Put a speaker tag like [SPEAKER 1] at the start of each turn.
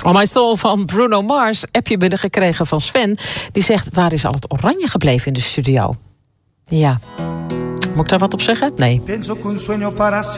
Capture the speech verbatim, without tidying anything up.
[SPEAKER 1] Oh My Soul van Bruno Mars heb je binnengekregen van Sven. Die zegt, waar is al het oranje gebleven in de studio? Ja. Moet ik daar wat op zeggen? Nee.